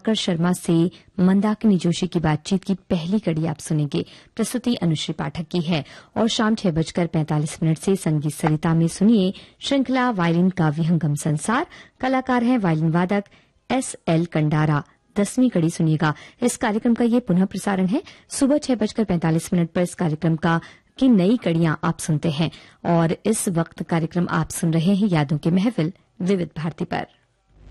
प्रभाकर शर्मा से मंदाकिनी जोशी की बातचीत की पहली कड़ी आप सुनेंगे। प्रस्तुति अनुश्री पाठक की है। और शाम 6:45 से संगीत सरिता में सुनिए श्रृंखला वायलिन का विहंगम संसार। कलाकार हैं वायलिन वादक SL कंडारा। 10वीं कड़ी सुनिएगा। इस कार्यक्रम का ये पुनः प्रसारण है सुबह 6:45 पर। इस कार्यक्रम की नई कड़ियां आप सुनते हैं और इस वक्त कार्यक्रम आप सुन रहे हैं यादों की महफिल विविध भारती पर।